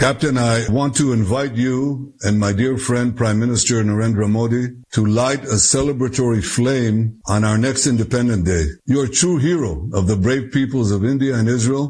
Captain, I want to invite you and my dear friend Prime Minister Narendra Modi to light a celebratory flame on our next Independence Day. You are a true hero of the brave peoples of India and Israel,